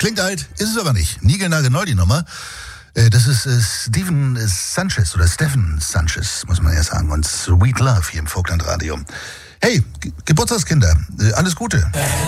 Klingt alt, ist es aber nicht. Niegelnagelneu die Nummer. Das ist Stephen Sanchez, muss man ja sagen. Und Sweet Love hier im Vogtland Radio. Hey, Geburtstagskinder, alles Gute.